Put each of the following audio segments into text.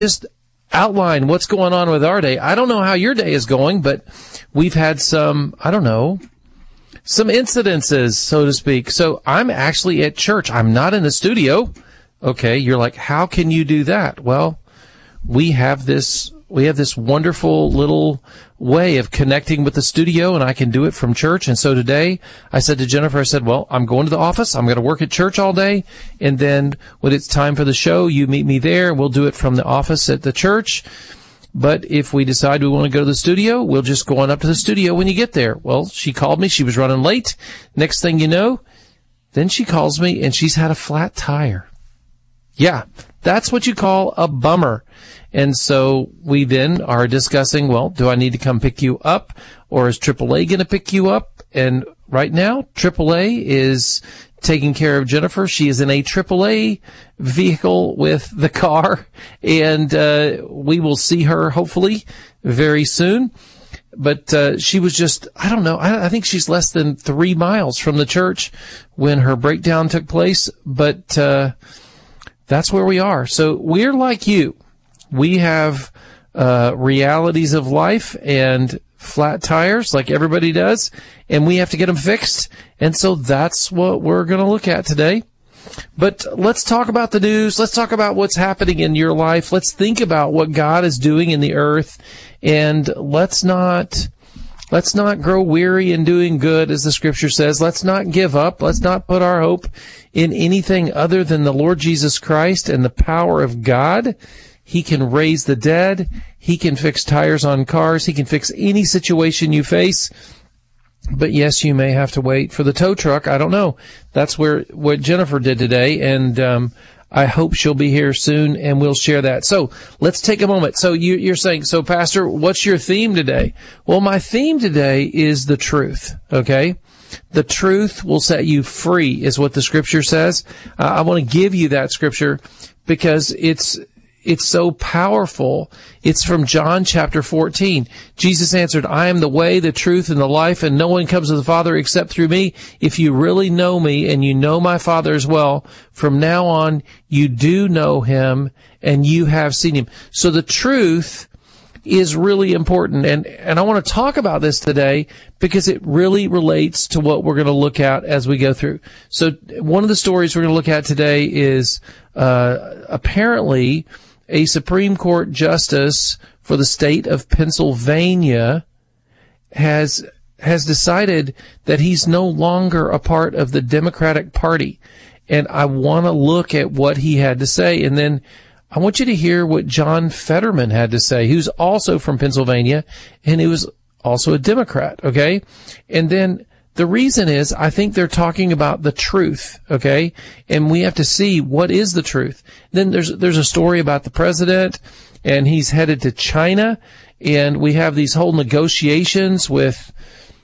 just outline what's going on with our day. I don't know how your day is going, but we've had some incidences, so to speak. So I'm actually at church. I'm not in the studio. Okay, you're like, how can you do that? Well, we have this wonderful little way of connecting with the studio, and I can do it from church. And so today I said to Jennifer, well, I'm going to the office. I'm going to work at church all day. And then when it's time for the show, you meet me there and we'll do it from the office at the church. But if we decide we want to go to the studio, we'll just go on up to the studio when you get there. Well, she called me. She was running late. Next thing you know, then she calls me and she's had a flat tire. Yeah, that's what you call a bummer. And so we then are discussing, well, do I need to come pick you up, or is AAA going to pick you up? And right now, AAA is taking care of Jennifer. She is in a AAA vehicle with the car, and we will see her hopefully very soon. But she was just, I don't know, I think she's less than 3 miles from the church when her breakdown took place. But that's where we are. So we're like you. We have realities of life and flat tires like everybody does, and we have to get them fixed. And so that's what we're going to look at today. But let's talk about the news. Let's talk about what's happening in your life. Let's think about what God is doing in the earth, and let's not grow weary in doing good, as the scripture says. Let's not give up. Let's not put our hope in anything other than the Lord Jesus Christ and the power of God. He can raise the dead. He can fix tires on cars. He can fix any situation you face. But yes, you may have to wait for the tow truck. I don't know. That's what Jennifer did today. And I hope she'll be here soon and we'll share that. So let's take a moment. So you're saying, so Pastor, what's your theme today? Well, my theme today is the truth. Okay. The truth will set you free is what the scripture says. I want to give you that scripture because it's so powerful. It's from John chapter 14. Jesus answered, I am the way, the truth, and the life, and no one comes to the Father except through me. If you really know me and you know my Father as well, from now on, you do know him and you have seen him. So the truth is really important. And I want to talk about this today because it really relates to what we're going to look at as we go through. So one of the stories we're going to look at today is apparently a Supreme Court justice for the state of Pennsylvania has decided that he's no longer a part of the Democratic Party. And I want to look at what he had to say. And then I want you to hear what John Fetterman had to say, who's also from Pennsylvania, and he was also a Democrat, okay? And then the reason is, I think they're talking about the truth, okay? And we have to see what is the truth. Then there's a story about the president, and he's headed to China, and we have these whole negotiations with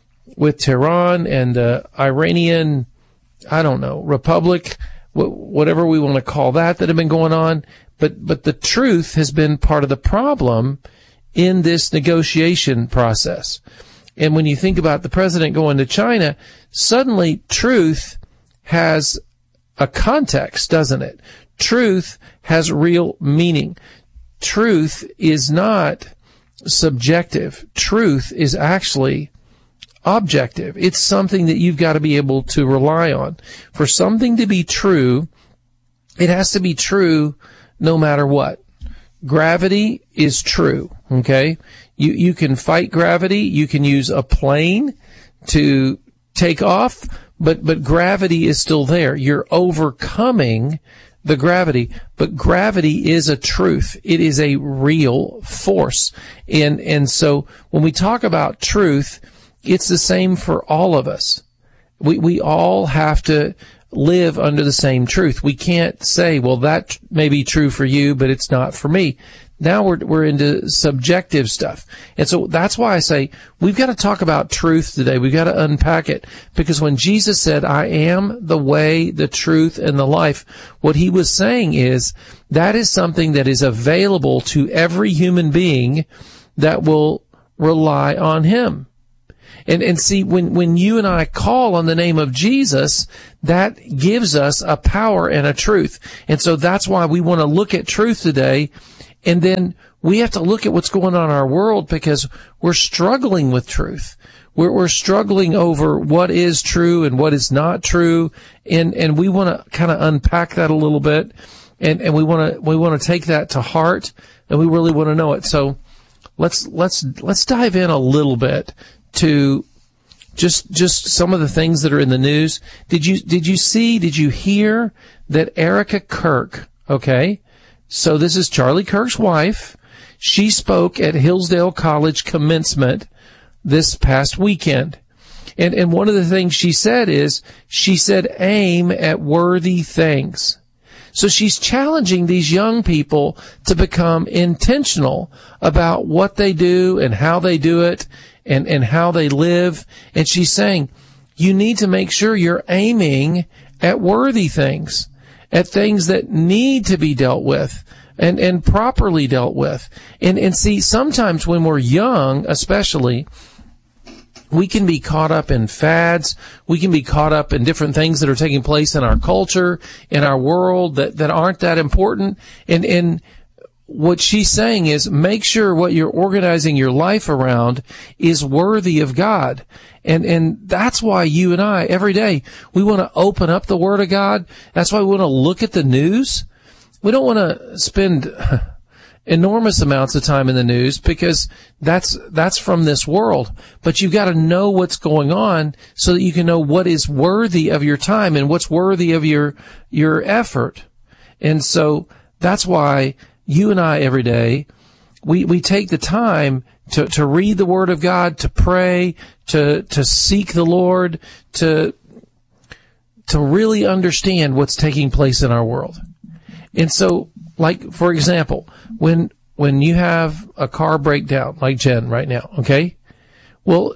Tehran and the Iranian, I don't know, Republic, whatever we want to call that have been going on. But the truth has been part of the problem in this negotiation process. And when you think about the president going to China, suddenly truth has a context, doesn't it? Truth has real meaning. Truth is not subjective. Truth is actually objective. It's something that you've got to be able to rely on. For something to be true, it has to be true no matter what. Gravity is true, okay? You can fight gravity. You can use a plane to take off, but gravity is still there. You're overcoming the gravity, but gravity is a truth. It is a real force. And so when we talk about truth, it's the same for all of us. We all have to live under the same truth. We can't say, well, that may be true for you, but it's not for me. Now we're into subjective stuff. And so that's why I say we've got to talk about truth today. We've got to unpack it, because when Jesus said, I am the way, the truth, and the life, what he was saying is that is something that is available to every human being that will rely on him. And see, when you and I call on the name of Jesus, that gives us a power and a truth. And so that's why we want to look at truth today And then we have to look at what's going on in our world because we're struggling with truth. We're struggling over what is true and what is not true. And we want to kind of unpack that a little bit. And we want to take that to heart, and we really want to know it. So let's dive in a little bit to just some of the things that are in the news. Did you hear that Erica Kirk, okay? So this is Charlie Kirk's wife. She spoke at Hillsdale College commencement this past weekend. And one of the things she said is, she said, aim at worthy things. So she's challenging these young people to become intentional about what they do and how they do it and how they live. And she's saying, you need to make sure you're aiming at worthy things, at things that need to be dealt with and properly dealt with. And see, sometimes when we're young, especially, we can be caught up in fads. We can be caught up in different things that are taking place in our culture, in our world that aren't that important. And what she's saying is, make sure what you're organizing your life around is worthy of God. And that's why you and I, every day, we want to open up the Word of God. That's why we want to look at the news. We don't want to spend enormous amounts of time in the news because that's from this world. But you've got to know what's going on so that you can know what is worthy of your time and what's worthy of your effort. And so that's why you and I every day, we take the time to read the Word of God, to pray, to seek the Lord, to really understand what's taking place in our world. And so, like, for example, when you have a car breakdown, like Jen right now, okay? Well,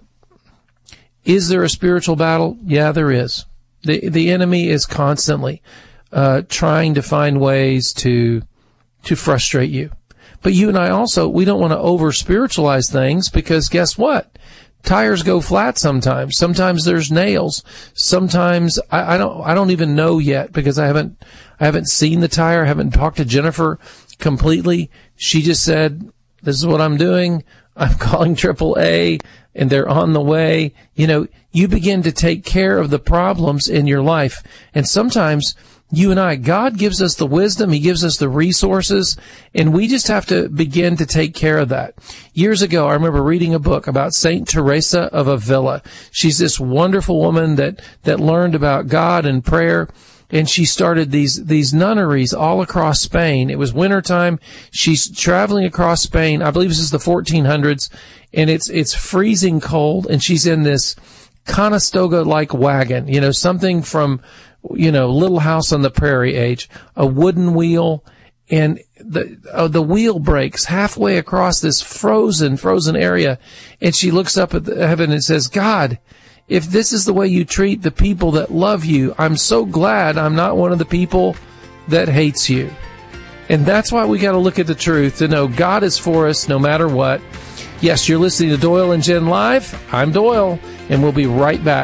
is there a spiritual battle? Yeah, there is. The enemy is constantly trying to find ways to frustrate you. But you and I also, we don't want to over-spiritualize things because guess what? Tires go flat sometimes. Sometimes there's nails. Sometimes I don't even know yet because I haven't seen the tire. I haven't talked to Jennifer completely. She just said, this is what I'm doing. I'm calling AAA and they're on the way. You know, you begin to take care of the problems in your life. And sometimes you and I, God gives us the wisdom, He gives us the resources, and we just have to begin to take care of that. Years ago, I remember reading a book about Saint Teresa of Avila. She's this wonderful woman that learned about God and prayer, and she started these nunneries all across Spain. It was wintertime. She's traveling across Spain. I believe this is the 1400s, and it's freezing cold, and she's in this Conestoga-like wagon, you know, something from, you know, Little House on the Prairie age, a wooden wheel, and the wheel breaks halfway across this frozen area, and she looks up at heaven and says, God, if this is the way you treat the people that love you, I'm so glad I'm not one of the people that hates you. And that's why we got to look at the truth to know God is for us no matter what. Yes, you're listening to Doyle and Jen Live. I'm Doyle, and we'll be right back.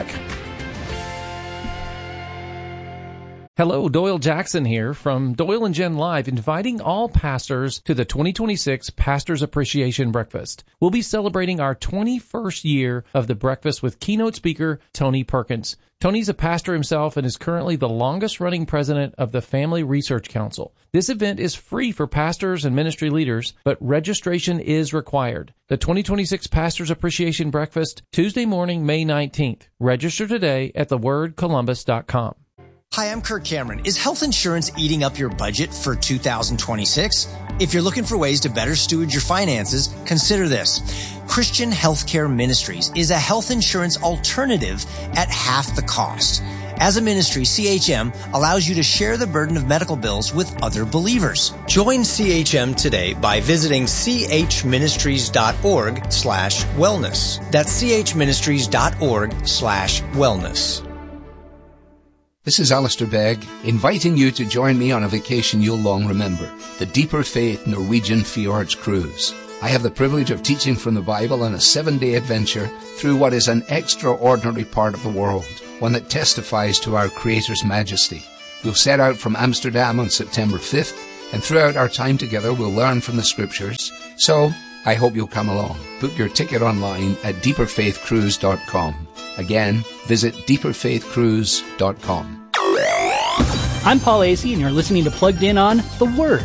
Hello, Doyle Jackson here from Doyle and Jen Live, inviting all pastors to the 2026 Pastors Appreciation Breakfast. We'll be celebrating our 21st year of the breakfast with keynote speaker Tony Perkins. Tony's a pastor himself and is currently the longest-running president of the Family Research Council. This event is free for pastors and ministry leaders, but registration is required. The 2026 Pastors Appreciation Breakfast, Tuesday morning, May 19th. Register today at thewordcolumbus.com. Hi, I'm Kirk Cameron. Is health insurance eating up your budget for 2026? If you're looking for ways to better steward your finances, consider this. Christian Healthcare Ministries is a health insurance alternative at half the cost. As a ministry, CHM allows you to share the burden of medical bills with other believers. Join CHM today by visiting chministries.org/wellness. That's chministries.org/wellness. This is Alistair Begg, inviting you to join me on a vacation you'll long remember, the Deeper Faith Norwegian Fjords Cruise. I have the privilege of teaching from the Bible on a 7-day adventure through what is an extraordinary part of the world, one that testifies to our Creator's majesty. We'll set out from Amsterdam on September 5th And throughout our time together, we'll learn from the scriptures. So I hope you'll come along. Book your ticket online at deeperfaithcruise.com. Again, visit deeperfaithcruise.com. I'm Paul Asay, and you're listening to Plugged In on The Word.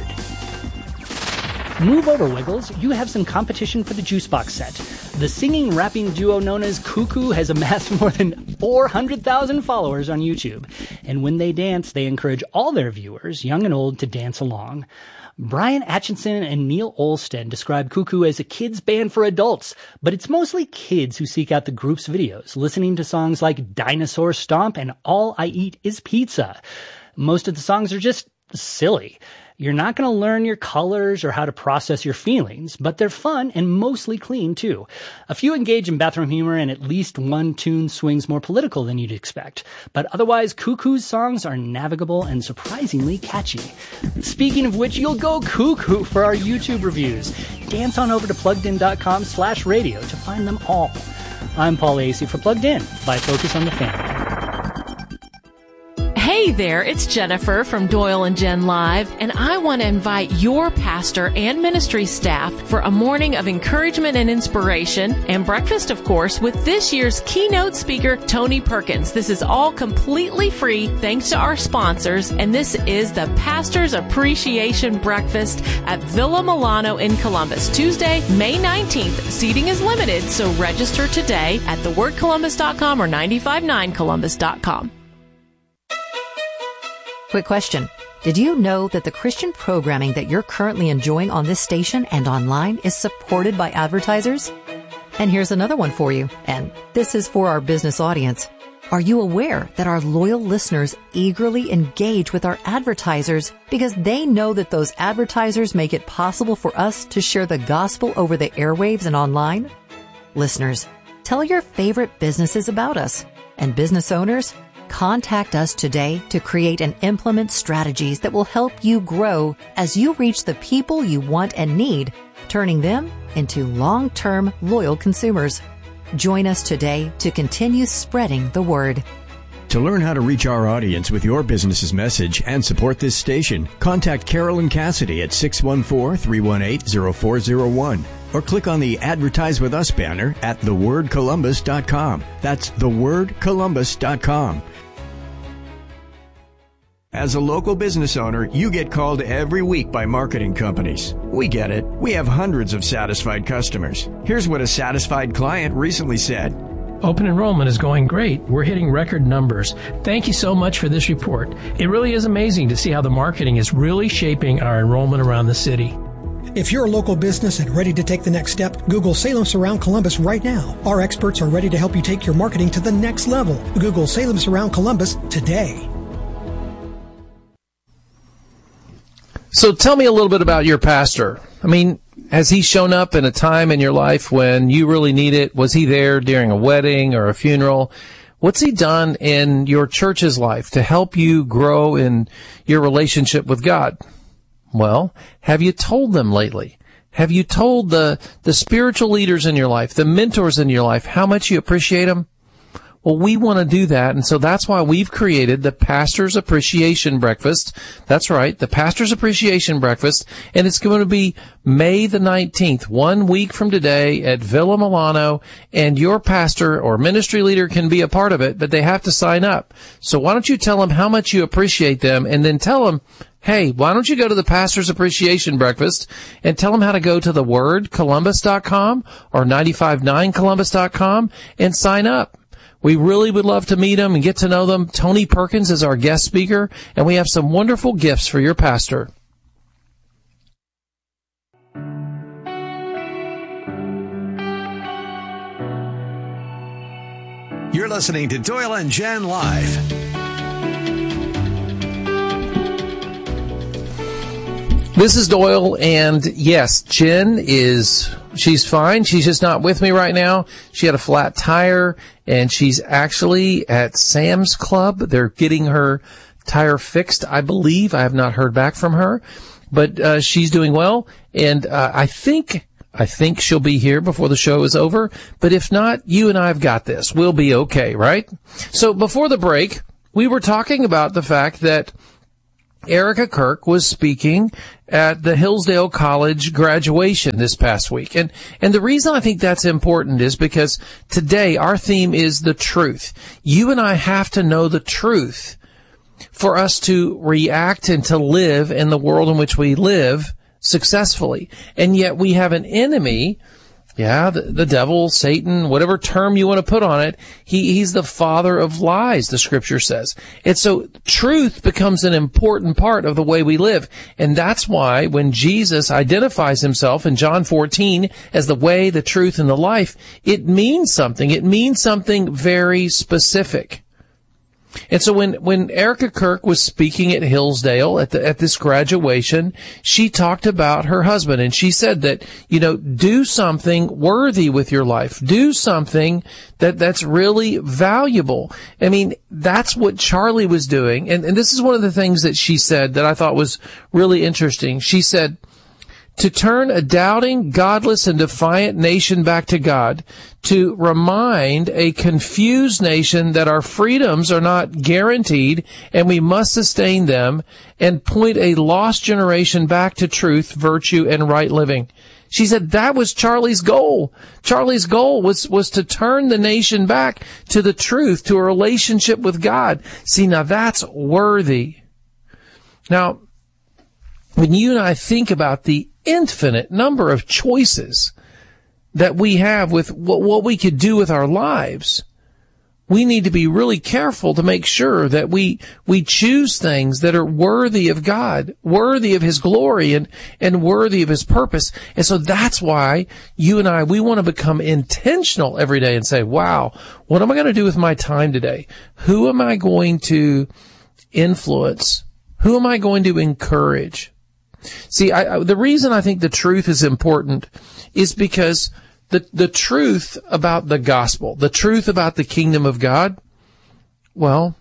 Move over, Wiggles. You have some competition for the Juicebox set. The singing-rapping duo known as Cuckoo has amassed more than 400,000 followers on YouTube. And when they dance, they encourage all their viewers, young and old, to dance along. Brian Atchison and Neil Olsten describe Cuckoo as a kids band for adults, but it's mostly kids who seek out the group's videos, listening to songs like Dinosaur Stomp and All I Eat Is Pizza. Most of the songs are just silly. You're not going to learn your colors or how to process your feelings, but they're fun and mostly clean, too. A few engage in bathroom humor, and at least one tune swings more political than you'd expect. But otherwise, Cuckoo's songs are navigable and surprisingly catchy. Speaking of which, you'll go cuckoo for our YouTube reviews. Dance on over to PluggedIn.com/radio to find them all. I'm Paul Asay for Plugged In by Focus on the Family. Hey there, it's Jennifer from Doyle and Jen Live, and I want to invite your pastor and ministry staff for a morning of encouragement and inspiration, and breakfast, of course, with this year's keynote speaker, Tony Perkins. This is all completely free, thanks to our sponsors, and this is the Pastor's Appreciation Breakfast at Villa Milano in Columbus, Tuesday, May 19th. Seating is limited, so register today at thewordcolumbus.com or 959columbus.com. Quick question. Did you know that the Christian programming that you're currently enjoying on this station and online is supported by advertisers? And here's another one for you, and this is for our business audience. Are you aware that our loyal listeners eagerly engage with our advertisers because they know that those advertisers make it possible for us to share the gospel over the airwaves and online? Listeners, tell your favorite businesses about us. And business owners, contact us today to create and implement strategies that will help you grow as you reach the people you want and need, turning them into long-term loyal consumers. Join us today to continue spreading the word. To learn how to reach our audience with your business's message and support this station, contact Carolyn Cassidy at 614-318-0401 or click on the Advertise With Us banner at thewordcolumbus.com. That's thewordcolumbus.com. As a local business owner, you get called every week by marketing companies. We get it. We have hundreds of satisfied customers. Here's what a satisfied client recently said. Open enrollment is going great. We're hitting record numbers. Thank you so much for this report. It really is amazing to see how the marketing is really shaping our enrollment around the city. If you're a local business and ready to take the next step, Google Salem Surround Columbus right now. Our experts are ready to help you take your marketing to the next level. Google Salem Surround Columbus today. So tell me a little bit about your pastor. I mean, has he shown up in a time in your life when you really need it? Was he there during a wedding or a funeral? What's he done in your church's life to help you grow in your relationship with God? Well, have you told them lately? Have you told the spiritual leaders in your life, the mentors in your life, how much you appreciate them? Well, we want to do that, and so that's why we've created the Pastor's Appreciation Breakfast. That's right, the Pastor's Appreciation Breakfast, and it's going to be May the 19th, 1 week from today at Villa Milano, and your pastor or ministry leader can be a part of it, but they have to sign up. So why don't you tell them how much you appreciate them, and then tell them, hey, why don't you go to the Pastor's Appreciation Breakfast and tell them how to go to thewordcolumbus.com or 959columbus.com and sign up. We really would love to meet them and get to know them. Tony Perkins is our guest speaker, and we have some wonderful gifts for your pastor. You're listening to Doyle and Jen Live. This is Doyle, and yes, Jen she's fine. She's just not with me right now. She had a flat tire, and she's actually at Sam's Club. They're getting her tire fixed, I believe. I have not heard back from her, but she's doing well, and I think she'll be here before the show is over, but if not, you and I have got this. We'll be okay, right? So before the break, we were talking about the fact that Erica Kirk was speaking at the Hillsdale College graduation this past week. And the reason I think that's important is because today our theme is the truth. You and I have to know the truth for us to react and to live in the world in which we live successfully. And yet we have an enemy. Yeah, the devil, Satan, whatever term you want to put on it, he's the father of lies, the scripture says. And so truth becomes an important part of the way we live. And that's why when Jesus identifies himself in John 14 as the way, the truth, and the life, it means something. It means something very specific. And so when Erica Kirk was speaking at Hillsdale at this graduation, she talked about her husband, and she said that, do something worthy with your life. Do something that's really valuable. I mean, that's what Charlie was doing. And this is one of the things that she said that I thought was really interesting. She said, to turn a doubting, godless, and defiant nation back to God, to remind a confused nation that our freedoms are not guaranteed and we must sustain them, and point a lost generation back to truth, virtue, and right living. She said that was Charlie's goal. Charlie's goal was to turn the nation back to the truth, to a relationship with God. See, now that's worthy. Now, when you and I think about the infinite number of choices that we have with what we could do with our lives, we need to be really careful to make sure that we choose things that are worthy of God, worthy of his glory, and worthy of his purpose. And so that's why you and I, we want to become intentional every day and say, wow, what am I going to do with my time today? Who am I going to influence? Who am I going to encourage? See, the reason I think the truth is important is because the truth about the gospel, the truth about the kingdom of God, well,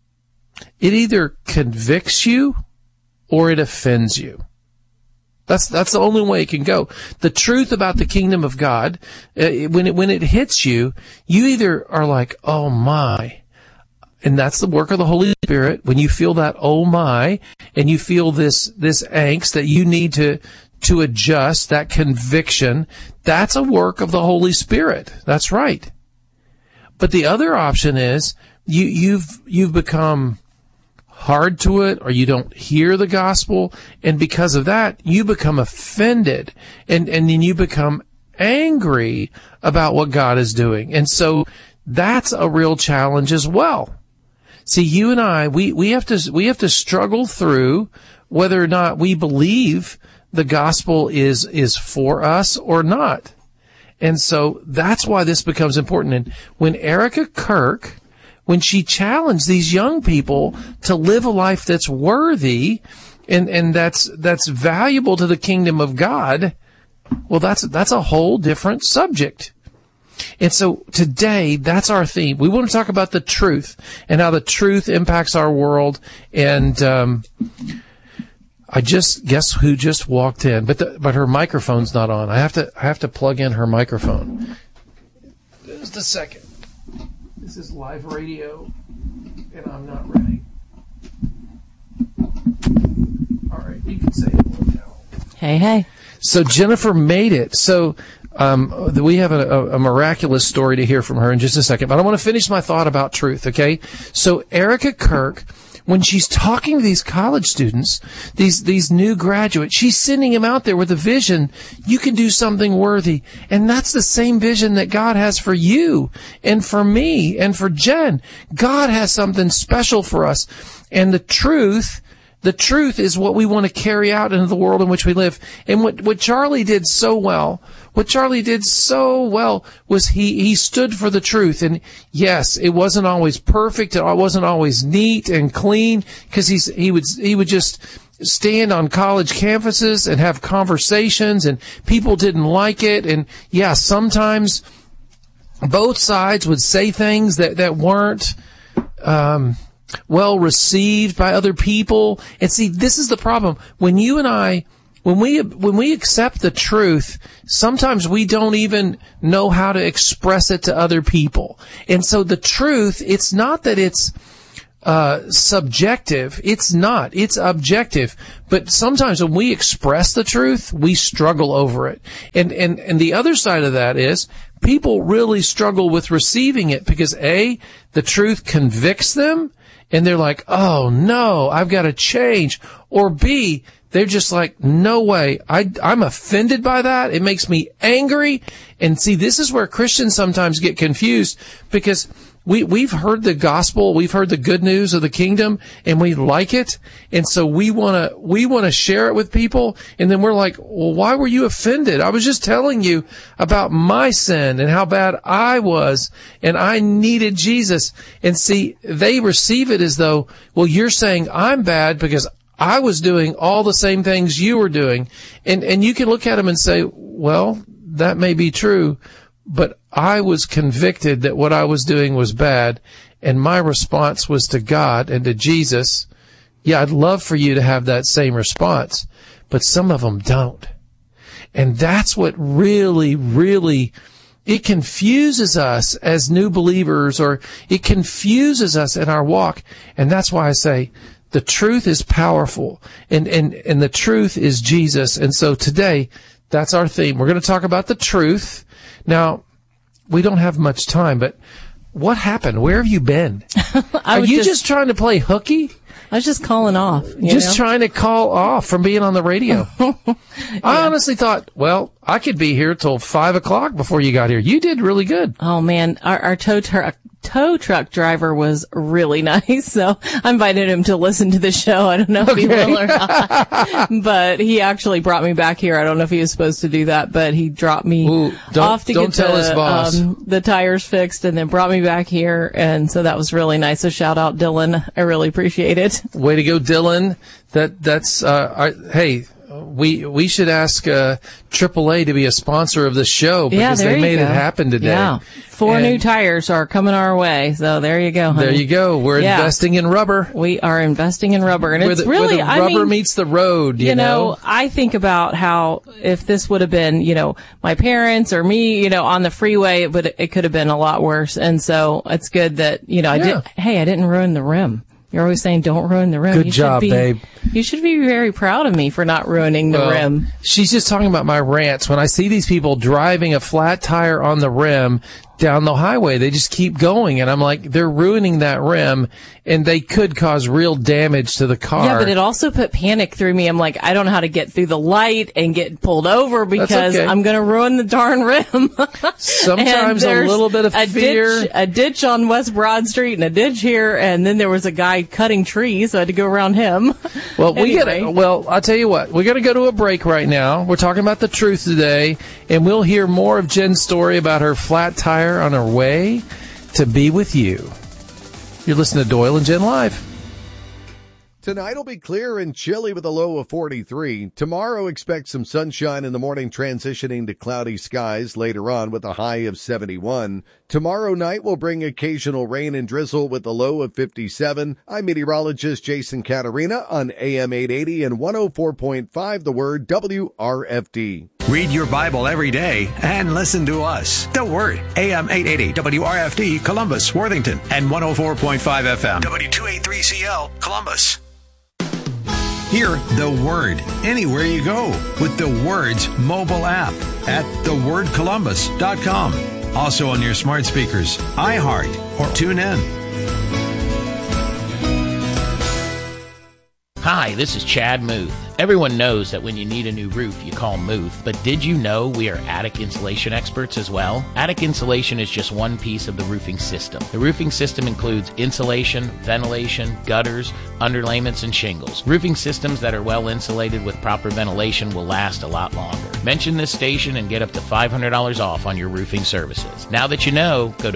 it either convicts you or it offends you. That's the only way it can go. The truth about the kingdom of God, when it hits you, you either are like, oh my. And that's the work of the Holy Spirit. When you feel that, oh my, and you feel this angst that you need to adjust, that conviction, that's a work of the Holy Spirit. That's right. But the other option is you've become hard to it, or you don't hear the gospel, and because of that, you become offended, and then you become angry about what God is doing. And so that's a real challenge as well. See, you and I, we have to struggle through whether or not we believe the gospel is for us or not. And so that's why this becomes important. And when Erica Kirk, when she challenged these young people to live a life that's worthy and that's valuable to the kingdom of God, well, that's a whole different subject. And so today, that's our theme. We want to talk about the truth and how the truth impacts our world. And I just guess who just walked in, but her microphone's not on. I have to plug in her microphone. Just a second. This is live radio, and I'm not ready. All right, you can say hello now. Hey. So Jennifer made it. So we have a miraculous story to hear from her in just a second, but I want to finish my thought about truth, okay? So Erica Kirk, when she's talking to these college students, these new graduates, she's sending them out there with a vision. You can do something worthy. And that's the same vision that God has for you and for me and for Jen. God has something special for us. And the truth is what we want to carry out into the world in which we live. And what Charlie did so well was he stood for the truth. And yes, it wasn't always perfect. It wasn't always neat and clean, because he would just stand on college campuses and have conversations, and people didn't like it. And yeah, sometimes both sides would say things that weren't well received by other people. And see, this is the problem. When you and I, when we accept the truth, sometimes we don't even know how to express it to other people. And so the truth, it's not that it's subjective. It's not. It's objective. But sometimes when we express the truth, we struggle over it. And the other side of that is people really struggle with receiving it because A, the truth convicts them and they're like, oh no, I've got to change. Or B, they're just like, no way. I'm offended by that. It makes me angry. And see, this is where Christians sometimes get confused because we've heard the gospel, we've heard the good news of the kingdom, and we like it. And so we want to share it with people. And then we're like, well, why were you offended? I was just telling you about my sin and how bad I was, and I needed Jesus. And see, they receive it as though, well, you're saying I'm bad because I was doing all the same things you were doing. And you can look at them and say, well, that may be true, but I was convicted that what I was doing was bad, and my response was to God and to Jesus. Yeah, I'd love for you to have that same response, but some of them don't. And that's what really, really, it confuses us as new believers, or it confuses us in our walk. And that's why I say the truth is powerful, and the truth is Jesus. And so today, that's our theme. We're going to talk about the truth. Now, we don't have much time, but what happened? Where have you been? Are you just trying to play hooky? I was just calling off. Just trying to call off from being on the radio. Yeah. I honestly thought, well, I could be here till 5 o'clock before you got here. You did really good. Oh, man. Our tow truck driver was really nice, so I invited him to listen to the show. I don't know if he will or not, but he actually brought me back here. I don't know if he was supposed to do that, but he dropped me off to get the tires fixed, and then brought me back here, and so that was really nice. So shout out Dylan. I really appreciate it. Way to go, Dylan. That's hey. We should ask AAA to be a sponsor of the show because they made it happen today. Yeah. 4 new tires are coming our way. So there you go, honey. There you go. We're investing in rubber. We are investing in rubber. And it's really, where the rubber meets the road, you know. I think about how if this would have been, my parents or me, on the freeway, it could have been a lot worse. And so it's good that, I didn't ruin the rim. You're always saying, don't ruin the rim. Good job, babe. You should be very proud of me for not ruining the rim. She's just talking about my rants. When I see these people driving a flat tire on the rim down the highway, they just keep going. And I'm like, they're ruining that rim, and they could cause real damage to the car. Yeah, but it also put panic through me. I'm like, I don't know how to get through the light and get pulled over because I'm going to ruin the darn rim. Sometimes a little bit of fear. A ditch on West Broad Street and a ditch here, and then there was a guy cutting trees, so I had to go around him. Well, I'll tell you what, we're going to go to a break right now. We're talking about the truth today, and we'll hear more of Jen's story about her flat tire on her way to be with you. You're listening to Doyle and Jen Live. Tonight will be clear and chilly with a low of 43. Tomorrow, expect some sunshine in the morning, transitioning to cloudy skies later on with a high of 71. Tomorrow night will bring occasional rain and drizzle with a low of 57. I'm meteorologist Jason Caterina on AM 880 and 104.5 The Word WRFD. Read your Bible every day and listen to us. The Word, AM 880 WRFD, Columbus, Worthington, and 104.5 FM, W283CL, Columbus. Hear The Word anywhere you go with The Word's mobile app at thewordcolumbus.com. Also on your smart speakers, iHeart, or TuneIn. Hi, this is Chad Muth. Everyone knows that when you need a new roof, you call Muth. But did you know we are attic insulation experts as well? Attic insulation is just one piece of the roofing system. The roofing system includes insulation, ventilation, gutters, underlayments, and shingles. Roofing systems that are well insulated with proper ventilation will last a lot longer. Mention this station and get up to $500 off on your roofing services. Now that you know, go to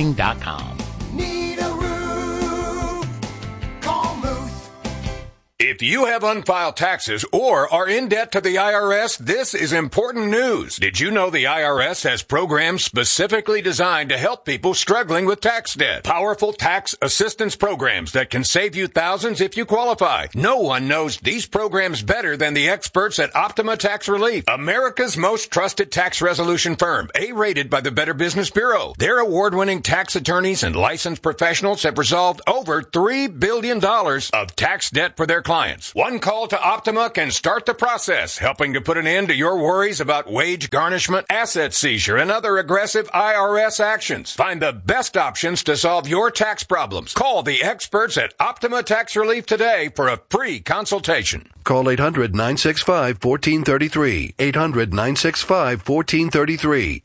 muthroofing.com. It's If you have unfiled taxes or are in debt to the IRS, this is important news. Did you know the IRS has programs specifically designed to help people struggling with tax debt? Powerful tax assistance programs that can save you thousands if you qualify. No one knows these programs better than the experts at Optima Tax Relief, America's most trusted tax resolution firm, A-rated by the Better Business Bureau. Their award-winning tax attorneys and licensed professionals have resolved over $3 billion of tax debt for their clients. One call to Optima can start the process, helping to put an end to your worries about wage garnishment, asset seizure, and other aggressive IRS actions. Find the best options to solve your tax problems. Call the experts at Optima Tax Relief today for a free consultation. Call 800-965-1433. 800-965-1433.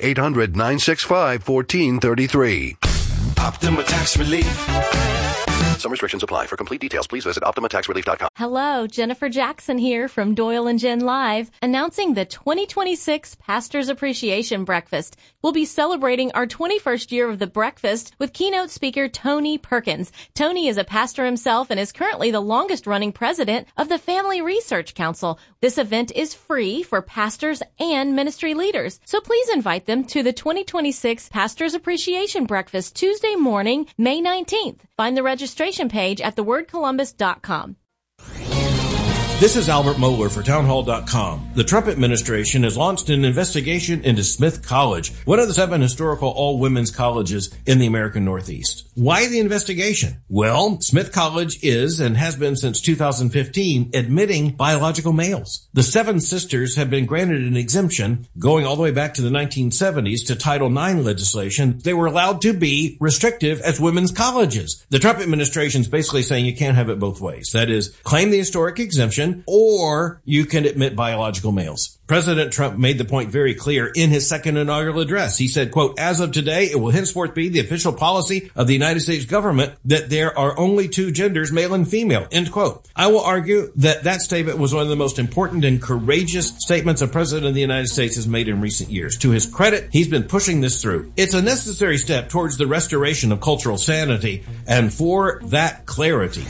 800-965-1433. Optima Tax Relief. Some restrictions apply. For complete details, please visit OptimaTaxRelief.com. Hello, Jennifer Jackson here from Doyle and Jen Live, announcing the 2026 Pastors Appreciation Breakfast. We'll be celebrating our 21st year of the breakfast with keynote speaker Tony Perkins. Tony is a pastor himself and is currently the longest-running president of the Family Research Council. This event is free for pastors and ministry leaders, so please invite them to the 2026 Pastors Appreciation Breakfast Tuesday morning, May 19th. Find the registration page at thewordcolumbus.com. This is Albert Mohler for townhall.com. The Trump administration has launched an investigation into Smith College, one of the 7 historical all-women's colleges in the American Northeast. Why the investigation? Well, Smith College is, and has been since 2015, admitting biological males. The 7 sisters have been granted an exemption going all the way back to the 1970s to Title IX legislation. They were allowed to be restrictive as women's colleges. The Trump administration is basically saying you can't have it both ways. That is, claim the historic exemption, or you can admit biological males. President Trump made the point very clear in his second inaugural address. He said, quote, "As of today, it will henceforth be the official policy of the United States government that there are only 2 genders, male and female," end quote. I will argue that that statement was one of the most important and courageous statements a president of the United States has made in recent years. To his credit, he's been pushing this through. It's a necessary step towards the restoration of cultural sanity, and for that clarity.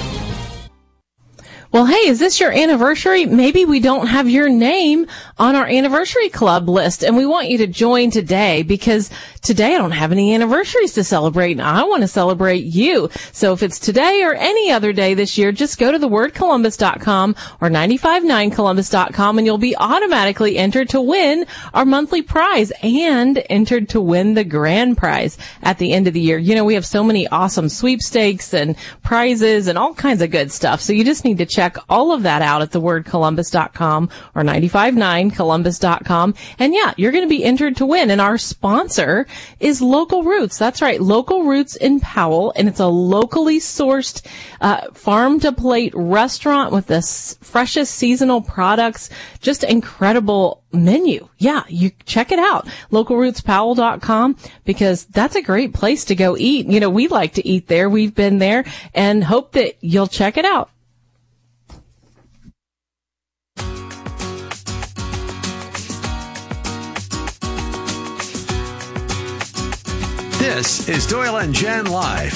Well, hey, is this your anniversary? Maybe we don't have your name on our anniversary club list, and we want you to join today because today I don't have any anniversaries to celebrate, and I want to celebrate you. So if it's today or any other day this year, just go to thewordcolumbus.com or 959columbus.com, and you'll be automatically entered to win our monthly prize and entered to win the grand prize at the end of the year. You know, we have so many awesome sweepstakes and prizes and all kinds of good stuff, so you just need to check all of that out at thewordcolumbus.com or 959columbus.com. And yeah, you're going to be entered to win. And our sponsor is Local Roots. That's right. Local Roots in Powell. And it's a locally sourced, farm to plate restaurant with the freshest seasonal products. Just incredible menu. Yeah, you check it out. LocalRootsPowell.com, because that's a great place to go eat. You know, we like to eat there. We've been there and hope that you'll check it out. This is Doyle and Jen Live.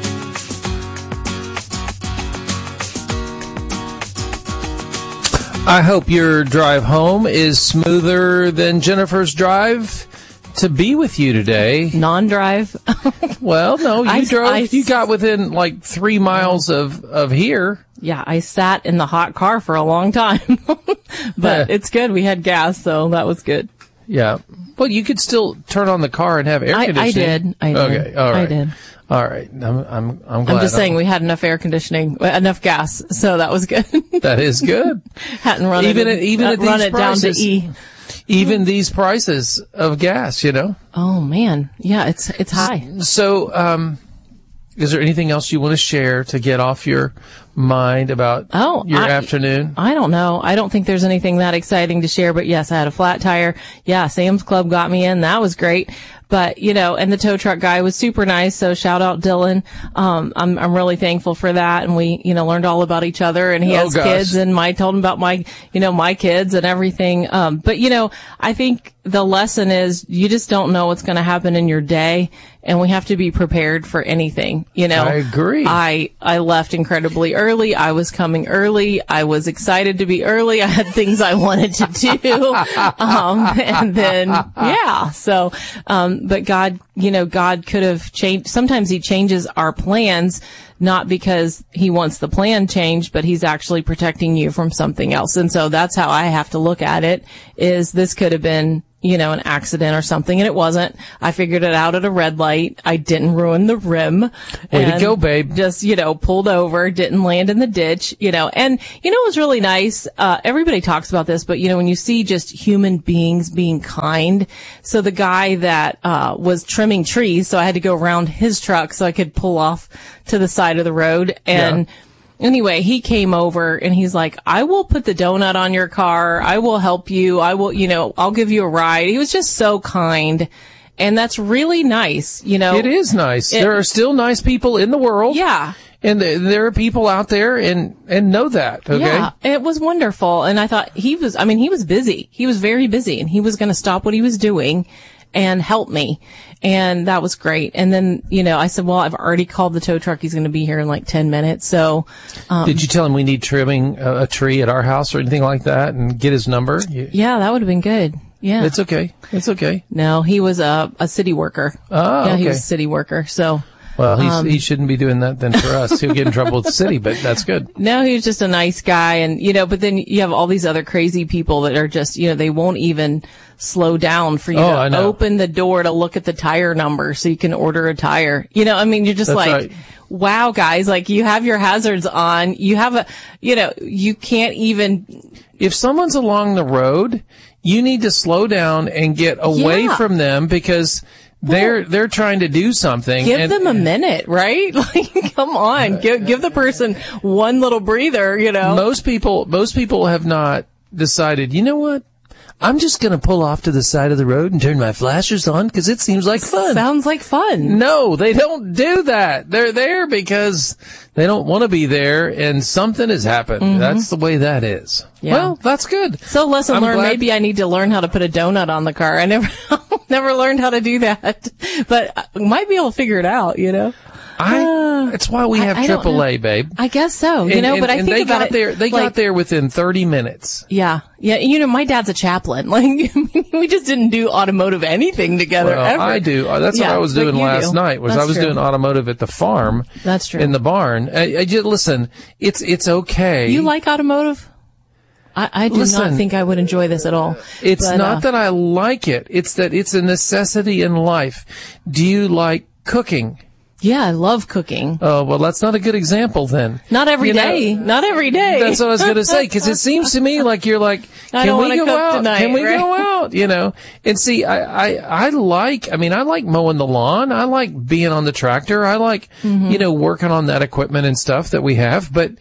I hope your drive home is smoother than Jennifer's drive to be with you today. Non-drive? Well, no, you drove. You got within like 3 miles of here. Yeah, I sat in the hot car for a long time. But it's good. We had gas, so that was good. Yeah. Well, you could still turn on the car and have air conditioning. I did. Okay. All right. I did. All right. I'm glad. I'm just saying we had enough air conditioning, enough gas, so that was good. That is good. Hadn't run even at these it prices, down to E. Even these prices of gas, you know. Oh man, yeah, it's high. So, is there anything else you want to share to get off your mind about your afternoon? I don't know. I don't think there's anything that exciting to share, but yes, I had a flat tire. Yeah, Sam's Club got me in. That was great. But, you know, and the tow truck guy was super nice. So shout out Dylan. I'm really thankful for that. And we, you know, learned all about each other, and he has kids, and I told him about my kids and everything. But, you know, I think the lesson is you just don't know what's going to happen in your day. and we have to be prepared for anything. You know, I agree. I left incredibly early. I was coming early. I was excited to be early. I had things I wanted to do. And then, yeah. So, but God, you know, God could have changed. Sometimes he changes our plans, not because he wants the plan changed, but he's actually protecting you from something else. And so that's how I have to look at it, is this could have been, you know, an accident or something, and it wasn't. I figured it out at a red light. I didn't ruin the rim. Way to go, babe. Just, you know, pulled over, didn't land in the ditch, you know. And, you know, it was really nice. Everybody talks about this, but, you know, when you see just human beings being kind. So the guy that was trimming trees, so I had to go around his truck so I could pull off to the side of the road. And anyway, he came over and he's like, I will put the donut on your car. I will help you. I will, you know, I'll give you a ride. He was just so kind. And that's really nice, you know. It is nice. There are still nice people in the world. Yeah. And there are people out there and know that, okay? Yeah, it was wonderful. And I thought he was busy. He was very busy, and he was going to stop what he was doing and help me. And that was great. And then, you know, I said, well, I've already called the tow truck. He's going to be here in like 10 minutes. So, did you tell him we need trimming a tree at our house or anything like that and get his number? Yeah, that would have been good. Yeah. It's okay. It's okay. No, he was a city worker. Oh, yeah, okay. He was a city worker. So. Well, he shouldn't be doing that then for us. He'll get in trouble with the city, but that's good. No, he was just a nice guy. And, you know, but then you have all these other crazy people that are just, you know, they won't even slow down for you to open the door to look at the tire number so you can order a tire. You know, I mean, you're just that's like, right. Wow, guys, like you have your hazards on. You have you can't even. If someone's along the road, you need to slow down and get away from them because they're trying to do something. Give them a minute, right? Like, come on, give the person one little breather. You know, most people have not decided. You know what? I'm just going to pull off to the side of the road and turn my flashers on because it seems like fun. Sounds like fun. No, they don't do that. They're there because they don't want to be there and something has happened. Mm-hmm. That's the way that is. Yeah. Well, that's good. So lesson learned. Maybe I need to learn how to put a donut on the car. I never learned how to do that, but I might be able to figure it out, you know? It's why we have AAA, babe. I guess so, you know, but I think they about it. They got there within 30 minutes. Yeah. Yeah. You know, my dad's a chaplain. Like, we just didn't do automotive anything together ever. I do. That's what I was doing last night was I was doing automotive at the farm. That's true. In the barn. Listen, it's okay. You like automotive? I do not think I would enjoy this at all. It's not that I like it. It's that it's a necessity in life. Do you like cooking? Yeah, I love cooking. Oh, well, that's not a good example then. Not every day. Not every day. That's what I was going to say, because it seems to me like you're like, can we go out? Tonight, can we right? go out? You know? And see, I like mowing the lawn. I like being on the tractor. I like, working on that equipment and stuff that we have. But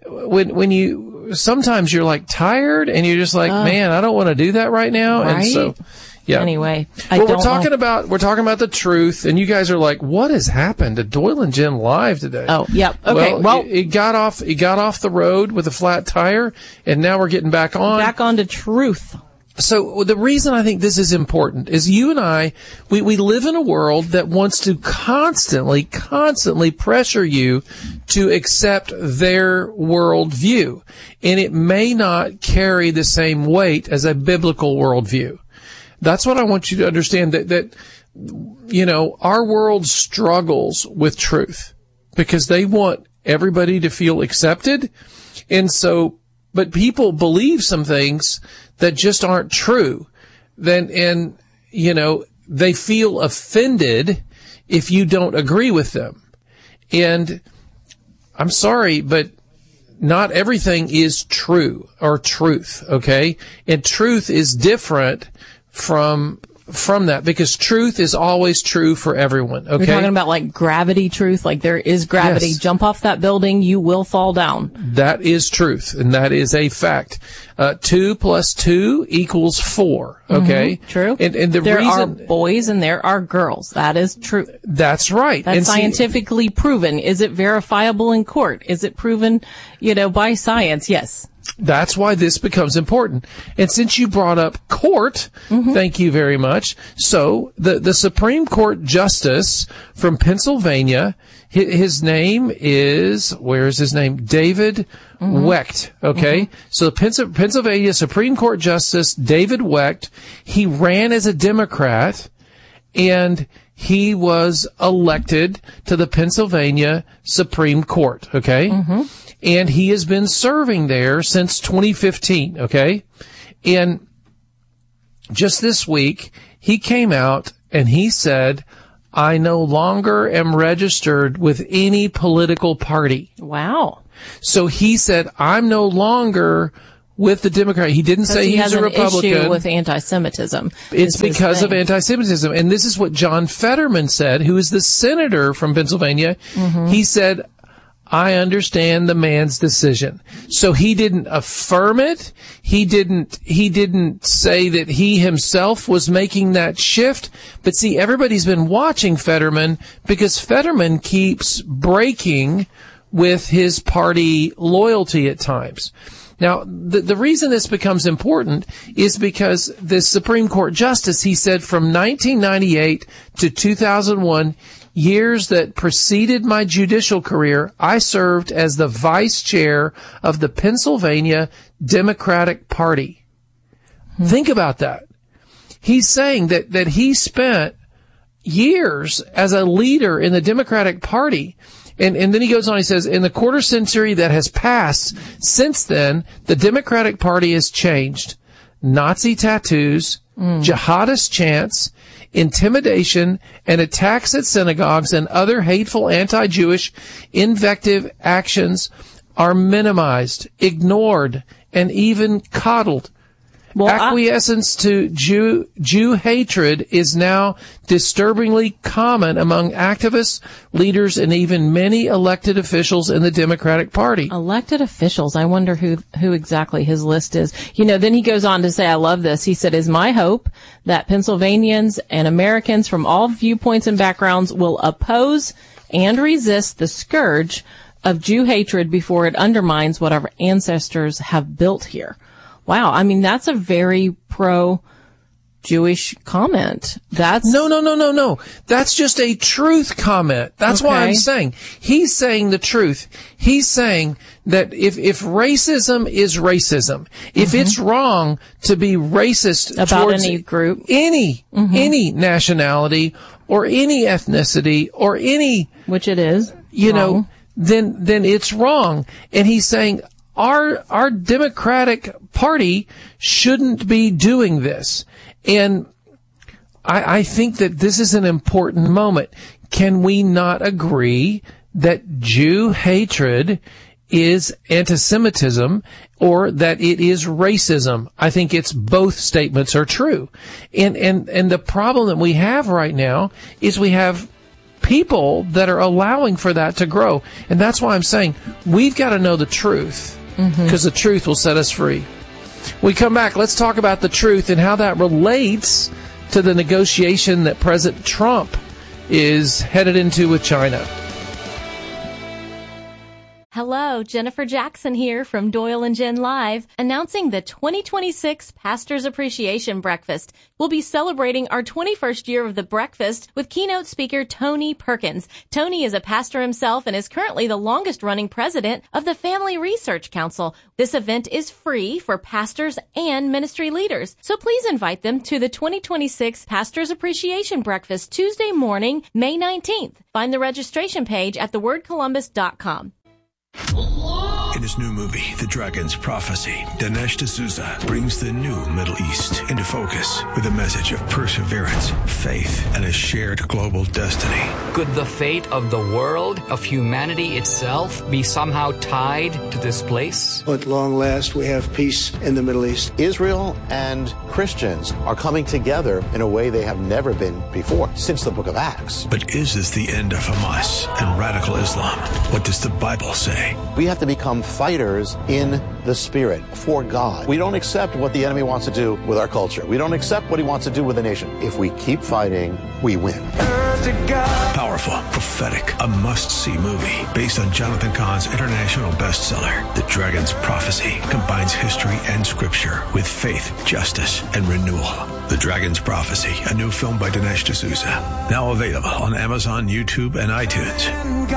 when sometimes you're like tired and you're just like, man, I don't want to do that right now. Right? And so, yeah. Anyway, we're talking about the truth, and you guys are like, what has happened to Doyle and Jen Live today? Oh, yep. Okay. Well, it got off the road with a flat tire, and now we're getting back on. Back onto truth. So the reason I think this is important is you and I, we live in a world that wants to constantly pressure you to accept their worldview. And it may not carry the same weight as a biblical worldview. That's what I want you to understand, that our world struggles with truth because they want everybody to feel accepted. And so, but people believe some things that just aren't true. They feel offended if you don't agree with them. And I'm sorry, but not everything is true or truth, okay? And truth is different from that, because truth is always true for everyone, okay? You're talking about like gravity truth, like there is gravity. Yes. Jump off that building, you will fall down. That is truth, and that is a fact. 2 + 2 = 4, okay? Mm-hmm. True. And there are boys and there are girls. That is true. That's right. That's scientifically proven. Is it verifiable in court? Is it proven, by science? Yes. That's why this becomes important. And since you brought up court, thank you very much. So the Supreme Court Justice from Pennsylvania, his name is, where is his name? David Wecht. Okay. So Pennsylvania Supreme Court Justice David Wecht, he ran as a Democrat and he was elected to the Pennsylvania Supreme Court. Okay. And he has been serving there since 2015, okay? And just this week, he came out and he said, I no longer am registered with any political party. Wow. So he said, I'm no longer with the Democrat. He didn't say he's a Republican. Issue with anti-Semitism. It's because of anti-Semitism. And this is what John Fetterman said, who is the senator from Pennsylvania. He said, I understand the man's decision. So he didn't affirm it. He didn't say that he himself was making that shift. But see, everybody's been watching Fetterman because Fetterman keeps breaking with his party loyalty at times. Now, the reason this becomes important is because the Supreme Court Justice, he said from 1998 to 2001, years that preceded my judicial career, I served as the vice chair of the Pennsylvania Democratic Party. Think about that. He's saying that he spent years as a leader in the Democratic Party. And then he goes on, he says, in the quarter century that has passed since then, the Democratic Party has changed. Nazi tattoos, jihadist chants, intimidation, and attacks at synagogues and other hateful anti-Jewish invective actions are minimized, ignored, and even coddled. Acquiescence to Jew hatred is now disturbingly common among activists, leaders, and even many elected officials in the Democratic Party. Elected officials. I wonder who exactly his list is. Then he goes on to say, I love this. He said, "Is my hope that Pennsylvanians and Americans from all viewpoints and backgrounds will oppose and resist the scourge of Jew hatred before it undermines what our ancestors have built here." Wow. I mean, that's a very pro-Jewish comment. That's No. That's just a truth comment. That's why I'm saying. He's saying the truth. He's saying that if racism is racism, if it's wrong to be racist about towards any group, any nationality or any ethnicity or any, which it is, then it's wrong. And he's saying, Our Democratic Party shouldn't be doing this. And I think that this is an important moment. Can we not agree that Jew hatred is anti-Semitism or that it is racism? I think it's both statements are true. And the problem that we have right now is we have people that are allowing for that to grow. And that's why I'm saying we've got to know the truth. Because the truth will set us free. When we come back, let's talk about the truth and how that relates to the negotiation that President Trump is headed into with China. Hello, Jennifer Jackson here from Doyle and Jen Live, announcing the 2026 Pastors Appreciation Breakfast. We'll be celebrating our 21st year of the breakfast with keynote speaker Tony Perkins. Tony is a pastor himself and is currently the longest-running president of the Family Research Council. This event is free for pastors and ministry leaders, so please invite them to the 2026 Pastors Appreciation Breakfast Tuesday morning, May 19th. Find the registration page at thewordcolumbus.com. In his new movie, The Dragon's Prophecy, Dinesh D'Souza brings the new Middle East into focus with a message of perseverance, faith, and a shared global destiny. Could the fate of the world, of humanity itself, be somehow tied to this place? At long last, we have peace in the Middle East. Israel and Christians are coming together in a way they have never been before, since the book of Acts. But is this the end of Hamas and radical Islam? What does the Bible say? We have to become fighters in the Spirit for God. We don't accept what the enemy wants to do with our culture. We don't accept what he wants to do with the nation. If we keep fighting, we win. to God. Powerful, prophetic, a must-see movie based on Jonathan Cahn's international bestseller, The Dragon's Prophecy, combines history and scripture with faith, justice, and renewal. The Dragon's Prophecy, a new film by Dinesh D'Souza, now available on Amazon, YouTube, and iTunes.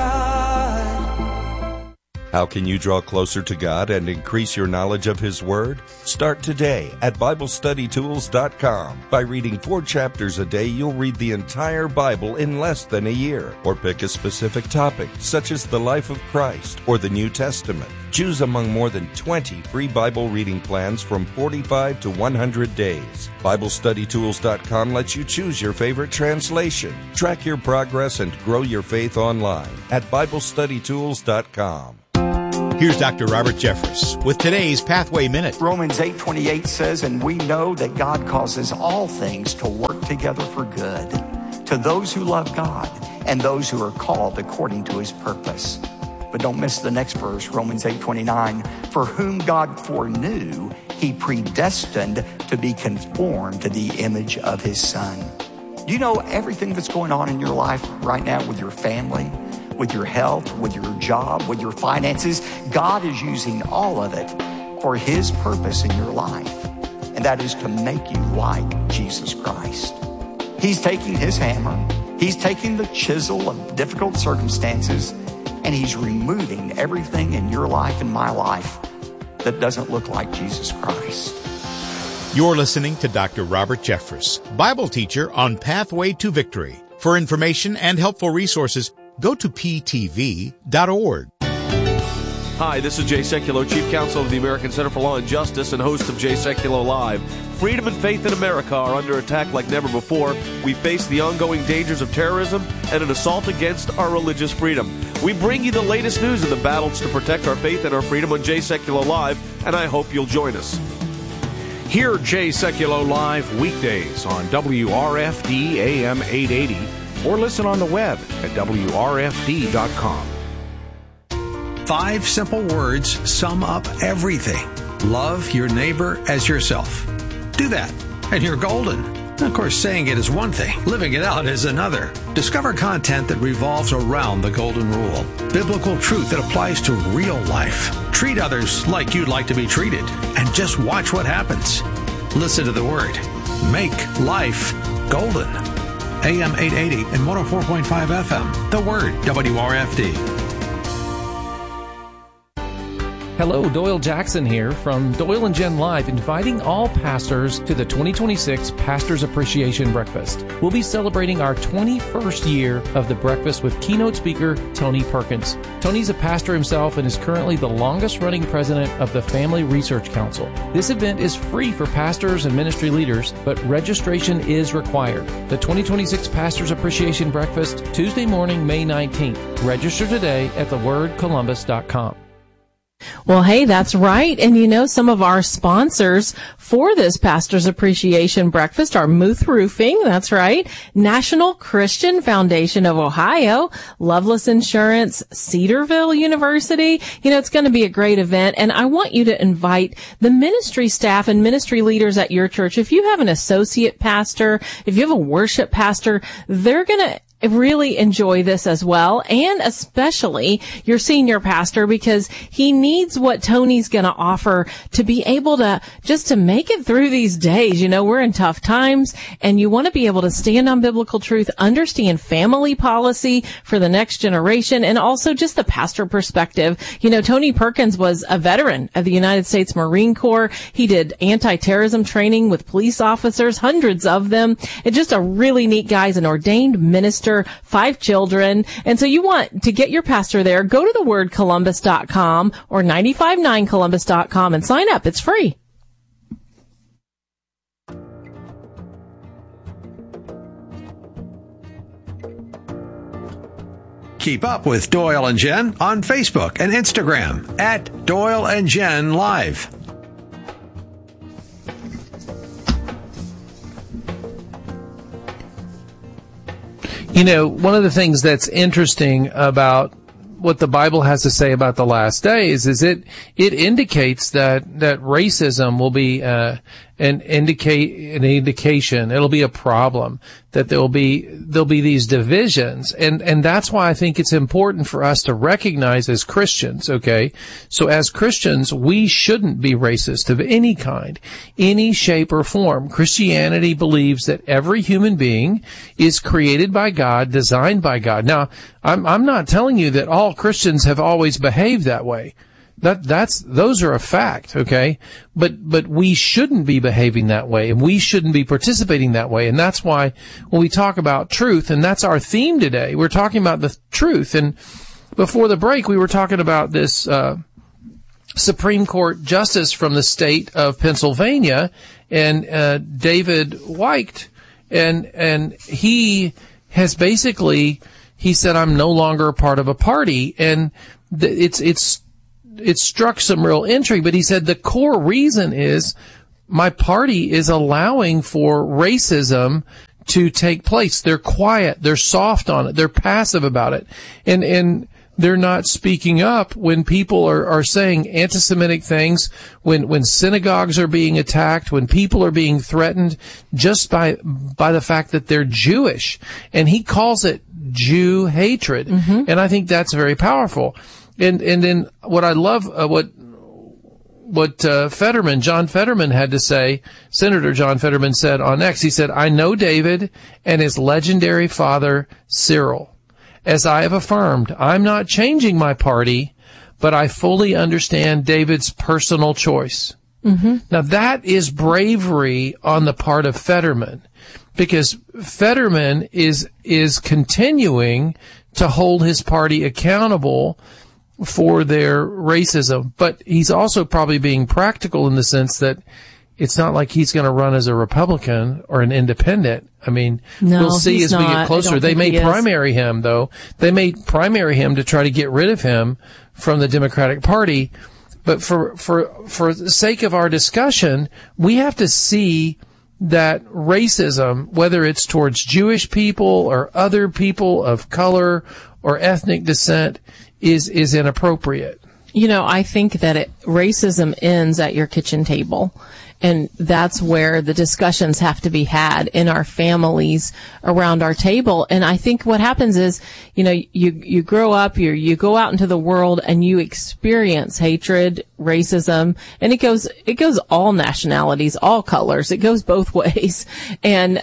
How can you draw closer to God and increase your knowledge of His Word? Start today at BibleStudyTools.com. By reading 4 chapters a day, you'll read the entire Bible in less than a year. Or pick a specific topic, such as the life of Christ or the New Testament. Choose among more than 20 free Bible reading plans from 45 to 100 days. BibleStudyTools.com lets you choose your favorite translation. Track your progress and grow your faith online at BibleStudyTools.com. Here's Dr. Robert Jeffress with today's Pathway Minute. Romans 8:28 says, and we know that God causes all things to work together for good to those who love God and those who are called according to His purpose. But don't miss the next verse, Romans 8:29. For whom God foreknew, He predestined to be conformed to the image of His Son. Do you know everything that's going on in your life right now with your family, with your health, with your job, with your finances? God is using all of it for His purpose in your life. And that is to make you like Jesus Christ. He's taking His hammer. He's taking the chisel of difficult circumstances, and He's removing everything in your life and my life that doesn't look like Jesus Christ. You're listening to Dr. Robert Jeffress, Bible teacher on Pathway to Victory. For information and helpful resources, go to ptv.org. Hi, this is Jay Sekulow, Chief Counsel of the American Center for Law and Justice and host of Jay Sekulow Live. Freedom and faith in America are under attack like never before. We face the ongoing dangers of terrorism and an assault against our religious freedom. We bring you the latest news in the battles to protect our faith and our freedom on Jay Sekulow Live, and I hope you'll join us. Hear Jay Sekulow Live weekdays on WRFD AM 880 or listen on the web at WRFD.com. 5 simple words sum up everything. Love your neighbor as yourself. Do that, and you're golden. Of course, saying it is one thing, living it out is another. Discover content that revolves around the golden rule. Biblical truth that applies to real life. Treat others like you'd like to be treated, and just watch what happens. Listen to the Word. Make life golden. AM 880 and 104.5 FM. The Word, WRFD. Hello, Doyle Jackson here from Doyle and Jen Live, inviting all pastors to the 2026 Pastors Appreciation Breakfast. We'll be celebrating our 21st year of the breakfast with keynote speaker Tony Perkins. Tony's a pastor himself and is currently the longest-running president of the Family Research Council. This event is free for pastors and ministry leaders, but registration is required. The 2026 Pastors Appreciation Breakfast, Tuesday morning, May 19th. Register today at thewordcolumbus.com. Well, hey, that's right. And you know, some of our sponsors for this Pastors Appreciation Breakfast are Muth Roofing, that's right, National Christian Foundation of Ohio, Loveless Insurance, Cedarville University. You know, it's going to be a great event, and I want you to invite the ministry staff and ministry leaders at your church. If you have an associate pastor, if you have a worship pastor, they're going to really enjoy this as well, and especially your senior pastor, because he needs what Tony's going to offer to be able to just to make it through these days. You know, we're in tough times, and you want to be able to stand on biblical truth, understand family policy for the next generation, and also just the pastor perspective. You know, Tony Perkins was a veteran of the United States Marine Corps. He did anti-terrorism training with police officers, hundreds of them, and just a really neat guy. He's an ordained minister, 5 children. And so you want to get your pastor there, go to thewordcolumbus.com or 959columbus.com and sign up. It's free. Keep up with Doyle and Jen on Facebook and Instagram at Doyle and Jen Live. You know, one of the things that's interesting about what the Bible has to say about the last days is it indicates that racism will be an indication. It'll be a problem that there'll be these divisions. And that's why I think it's important for us to recognize as Christians, okay? So as Christians, we shouldn't be racist of any kind, any shape or form. Christianity believes that every human being is created by God, designed by God. Now, I'm not telling you that all Christians have always behaved that way. Those are a fact, okay? But we shouldn't be behaving that way, and we shouldn't be participating that way. And that's why when we talk about truth, and that's our theme today, we're talking about the truth. And before the break, we were talking about this Supreme Court justice from the state of Pennsylvania, and David Weicht, and he has basically, he said, I'm no longer a part of a party, and it struck some real intrigue, but he said the core reason is my party is allowing for racism to take place. They're quiet. They're soft on it. They're passive about it. And they're not speaking up when people are saying anti-Semitic things, when synagogues are being attacked, when people are being threatened just by the fact that they're Jewish. And he calls it Jew hatred. Mm-hmm. And I think that's very powerful. And then what I love, what John Fetterman had to say, Senator John Fetterman said on X, he said, I know David and his legendary father, Cyril. As I have affirmed, I'm not changing my party, but I fully understand David's personal choice. Mm-hmm. Now that is bravery on the part of Fetterman, because Fetterman is continuing to hold his party accountable for their racism, but he's also probably being practical in the sense that it's not like he's going to run as a Republican or an independent. I mean, we'll see as we get closer. They may primary him, though. They may primary him to try to get rid of him from the Democratic Party. But for the sake of our discussion, we have to see that racism, whether it's towards Jewish people or other people of color or ethnic descent, is inappropriate. You know, I think that racism ends at your kitchen table. And that's where the discussions have to be had in our families around our table. And I think what happens is, you know, you grow up, you go out into the world and you experience hatred, racism, and it goes all nationalities, all colors. It goes both ways. And,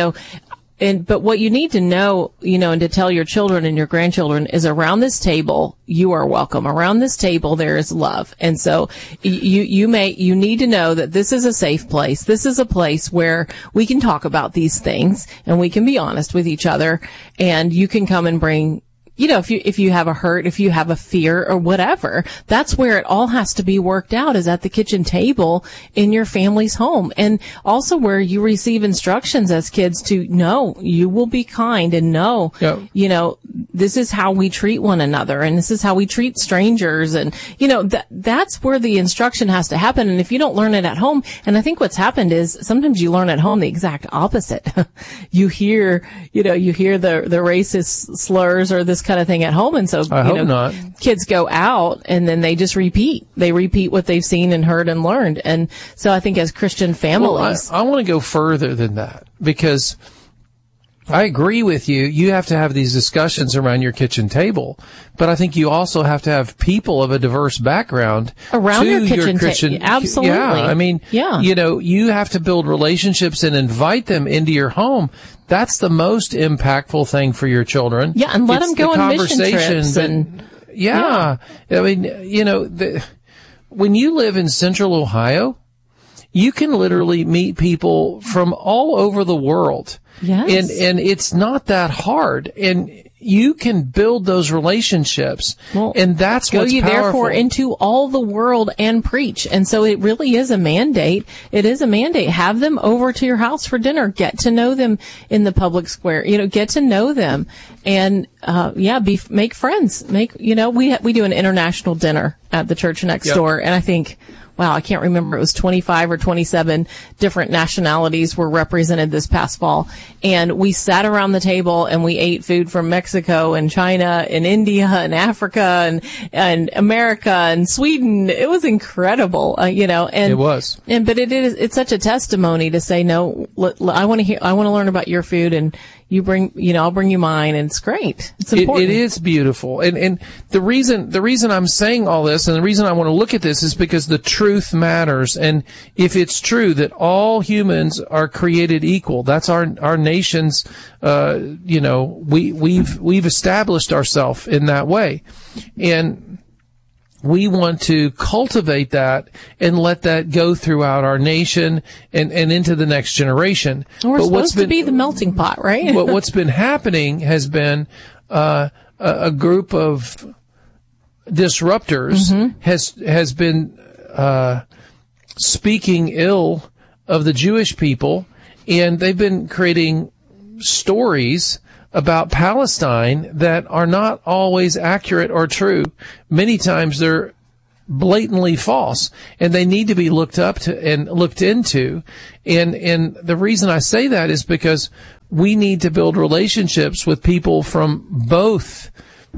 but what you need to know, and to tell your children and your grandchildren is around this table, you are welcome. Around this table, there is love. And so you need to know that this is a safe place. This is a place where we can talk about these things and we can be honest with each other, and you can come and bring, if you have a hurt, if you have a fear or whatever, that's where it all has to be worked out, is at the kitchen table in your family's home. And also where you receive instructions as kids to know you will be kind and know, this is how we treat one another and this is how we treat strangers. And, that's where the instruction has to happen. And if you don't learn it at home, and I think what's happened is sometimes you learn at home the exact opposite. You hear the racist slurs or this kind of thing at home, and so not. Kids go out and then they just repeat what they've seen and heard and learned. And so I think as Christian families, I want to go further than that, because I agree with you. You have to have these discussions around your kitchen table, but I think you also have to have people of a diverse background around your kitchen table. Absolutely. Yeah. I mean, you have to build relationships and invite them into your home. That's the most impactful thing for your children. Yeah, and let them go on mission trips. I mean, when you live in Central Ohio, you can literally meet people from all over the world. Yes. And it's not that hard. And you can build those relationships. Well, and that's what's powerful. Go ye therefore into all the world and preach. And so it really is a mandate. It is a mandate. Have them over to your house for dinner. Get to know them in the public square. Get to know them. And, make friends. We do an international dinner at the church next door. And I think, I can't remember, it was 25 or 27 different nationalities were represented this past fall. And we sat around the table and we ate food from Mexico and China and India and Africa and America and Sweden. It was incredible, and it was. But it's such a testimony to say, no, I want to learn about your food, and you bring, I'll bring you mine, and it's great. It's important. It is beautiful. And the reason I'm saying all this, and the reason I want to look at this, is because the truth matters. And if it's true that all humans are created equal, that's our nation's, we've established ourselves in that way. And we want to cultivate that and let that go throughout our nation and into the next generation. And we're supposed to be the melting pot, right? What's been happening has been a group of disruptors has been speaking ill of the Jewish people, and they've been creating stories about Palestine that are not always accurate or true. Many times they're blatantly false, and they need to be looked up to and looked into. And the reason I say that is because we need to build relationships with people from both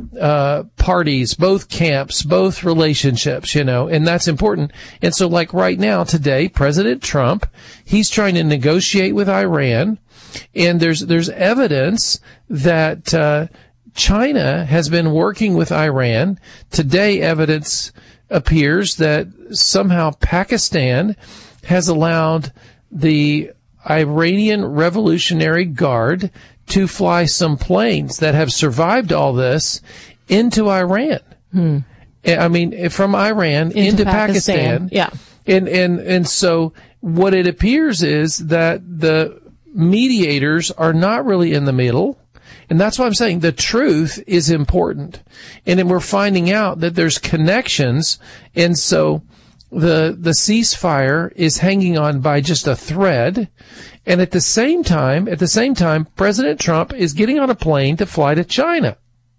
parties, both camps, both relationships, and that's important. And so, like right now, today, President Trump, he's trying to negotiate with Iran. And there's evidence that China has been working with Iran. Today, evidence appears that somehow Pakistan has allowed the Iranian Revolutionary Guard to fly some planes that have survived all this into Iran. I mean, from Iran into Pakistan. Yeah. And so what it appears is that the mediators are not really in the middle. And that's why I'm saying the truth is important. And then we're finding out that there's connections. And so the ceasefire is hanging on by just a thread. And at the same time, President Trump is getting on a plane to fly to China.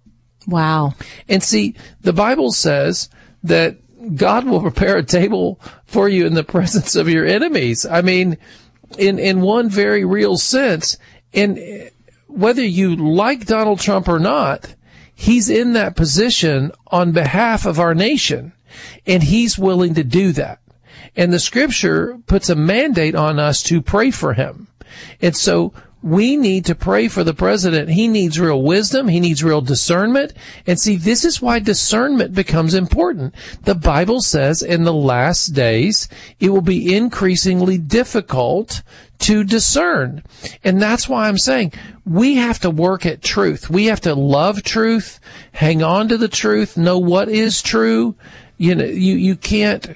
Wow. And see, the Bible says that God will prepare a table for you in the presence of your enemies. I mean, in one very real sense. And whether you like Donald Trump or not, he's in that position on behalf of our nation, and he's willing to do that. And the scripture puts a mandate on us to pray for him. And so we need to pray for the president. He needs real wisdom. He needs real discernment. And see, this is why discernment becomes important. The Bible says in the last days, it will be increasingly difficult to discern. And that's why I'm saying we have to work at truth. We have to love truth, hang on to the truth, know what is true. You can't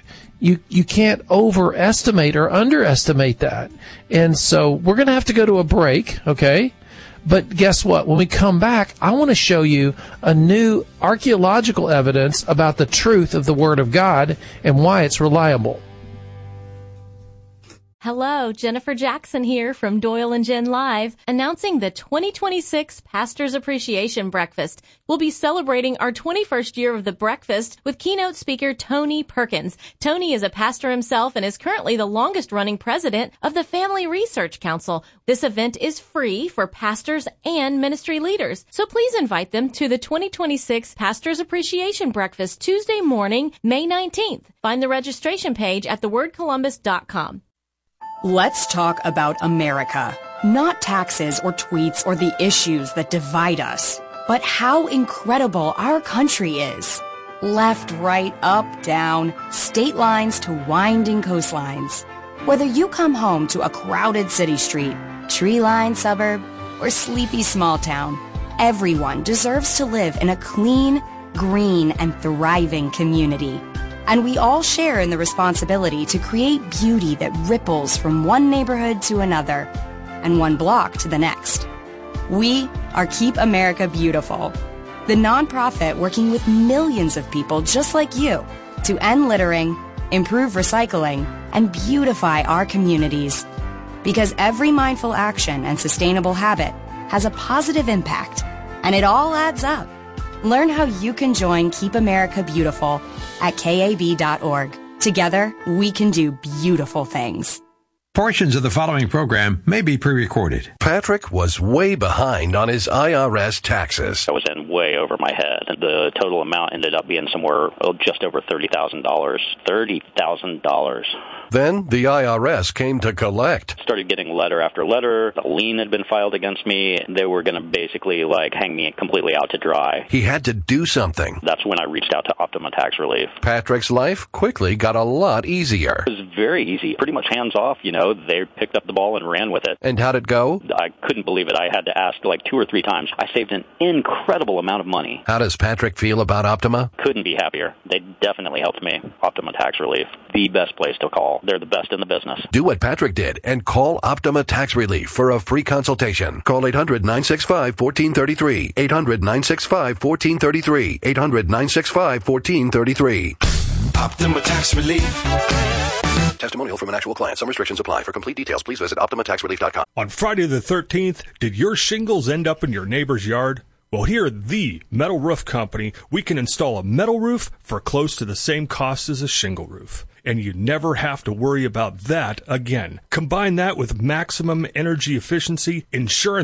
overestimate or underestimate that. And so we're going to have to go to a break, okay? But guess what? When we come back, I want to show you a new archaeological evidence about the truth of the Word of God and why it's reliable. Hello, Jennifer Jackson here from Doyle and Jen Live, announcing the 2026 Pastors Appreciation Breakfast. We'll be celebrating our 21st year of the breakfast with keynote speaker Tony Perkins. Tony is a pastor himself and is currently the longest-running president of the Family Research Council. This event is free for pastors and ministry leaders, so please invite them to the 2026 Pastors Appreciation Breakfast Tuesday morning, May 19th. Find the registration page at thewordcolumbus.com. Let's talk about America. Not taxes or tweets or the issues that divide us, but how incredible our country is. Left, right, up, down, state lines to winding coastlines. Whether you come home to a crowded city street, tree-lined suburb, or sleepy small town, everyone deserves to live in a clean, green, and thriving community. And we all share in the responsibility to create beauty that ripples from one neighborhood to another and one block to the next. We are Keep America Beautiful, the nonprofit working with millions of people just like you to end littering, improve recycling, and beautify our communities. Because every mindful action and sustainable habit has a positive impact, and it all adds up. Learn how you can join Keep America Beautiful at KAB.org. Together, we can do beautiful things. Portions of the following program may be pre-recorded. Patrick was way behind on his IRS taxes. I was in way over my head. The total amount ended up being somewhere just over $30,000. $30,000. Then the IRS came to collect. Started getting letter after letter. A lien had been filed against me. They were going to basically hang me completely out to dry. He had to do something. That's when I reached out to Optima Tax Relief. Patrick's life quickly got a lot easier. It was very easy. Pretty much hands off, They picked up the ball and ran with it. And how'd it go? I couldn't believe it. I had to ask 2 or 3 times. I saved an incredible amount of money. How does Patrick feel about Optima? Couldn't be happier. They definitely helped me. Optima Tax Relief. The best place to call. They're the best in the business. Do what Patrick did and call Optima Tax Relief for a free consultation. Call 800-965-1433. 800-965-1433. 800-965-1433. Optima Tax Relief. Testimonial from an actual client. Some restrictions apply. For complete details, please visit OptimaTaxRelief.com. On Friday the 13th, did your shingles end up in your neighbor's yard? Well, here at the Metal Roof Company, we can install a metal roof for close to the same cost as a shingle roof. And you never have to worry about that again. Combine that with maximum energy efficiency, insurance